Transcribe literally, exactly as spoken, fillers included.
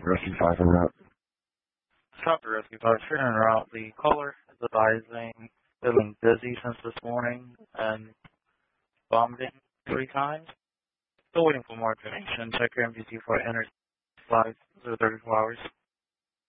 Rescue five en route. Stop the Rescue five. Here en route. The caller is advising feeling dizzy since this morning and vomiting three times. Still waiting for more information. Check your M D T for energy supplies for thirty-four hours.